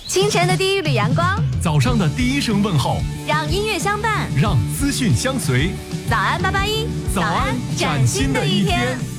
清晨的第一缕阳光， 早上的第一声问候， 让音乐相伴， 让资讯相随。 早安881， 早安，崭新的一天。